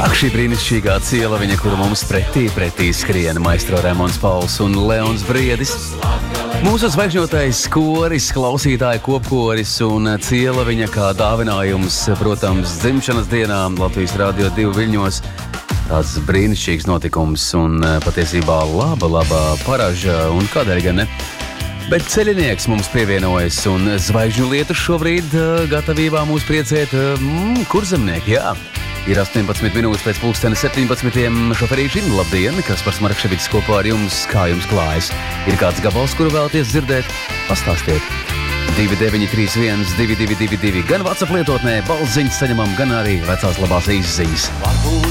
Ak, šī brīnišķīgā cielaviņa, kuru mums pretī skrien maestro Raimonds Pauls un Leons Briedis. Mūsu zvaigžņotais koris, klausītāju kopkoris un cielaviņa kā dāvinājums, protams, dzimšanas dienām Latvijas Radio 2 Viļņos. Tāds brīnišķīgs notikums un patiesībā laba paraža un kādēļ gan ne. Bet ceļinieks mums pievienojas un zvaigžņu lietas šobrīd gatavībā mūs priecēt kurzemnieki, jā. Ir 18 minūtes pēc pulksteni 17. Šoferīši, labdien, Kaspars Markševics kopā ar jums, kā jums klājas. Ir kāds gabals, kuru vēlaties dzirdēt? Pastāstiet. 2931 2222, gan WhatsApp lietotnē balsziņas saņemam, gan arī vecās labās īsziņas.